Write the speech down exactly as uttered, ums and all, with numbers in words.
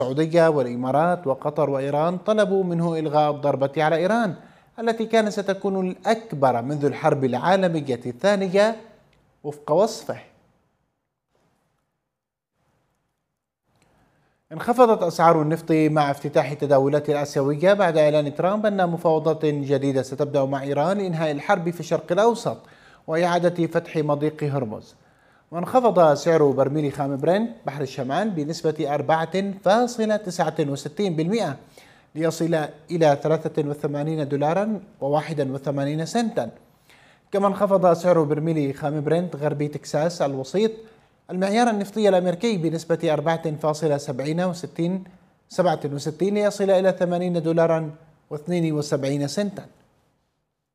السعودية والإمارات وقطر وإيران طلبوا منه إلغاء الضربة على إيران التي كانت ستكون الأكبر منذ الحرب العالمية الثانية وفق وصفه. انخفضت أسعار النفط مع افتتاح التداولات الآسيوية بعد إعلان ترامب أن مفاوضات جديدة ستبدأ مع إيران لإنهاء الحرب في الشرق الأوسط وإعادة فتح مضيق هرمز. وانخفض سعر برميل خام برنت بحر الشمال بنسبة أربعة فاصلة تسعة وستين بالمئة ليصل إلى ثلاثة وثمانين دولارا وواحد وثمانين سنتا. كما انخفض سعر برميل خام برنت غربي تكساس الوسيط المعيار النفطي الأمريكي بنسبة أربعة فاصلة سبعة وستين ليصل إلى ثمانين دولارا واثنين وسبعين سنتا.